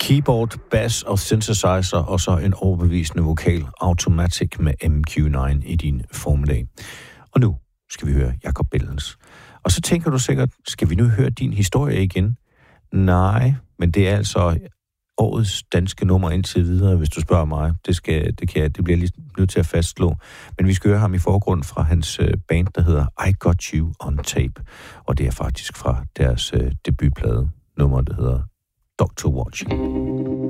Keyboard, bass og synthesizer, og så en overbevisende vokal Automatic med MQ9 i din formiddag. Og nu skal vi høre Jakob Bellens. Og så tænker du sikkert, skal vi nu høre din historie igen? Nej, men det er altså årets danske nummer indtil videre, hvis du spørger mig. Det bliver jeg lige nødt til at fastslå. Men vi skal høre ham i forgrund fra hans band, der hedder I Got You on Tape. Og det er faktisk fra deres debutplade nummer, der hedder Dr. Watching.